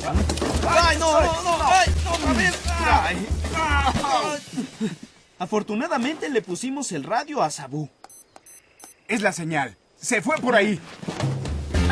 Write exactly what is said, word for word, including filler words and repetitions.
¡Ay, no, no, no! ¡Ay, otra vez! ¡Ay! Afortunadamente le pusimos el radio a Sabú. Es la señal. Se fue por ahí.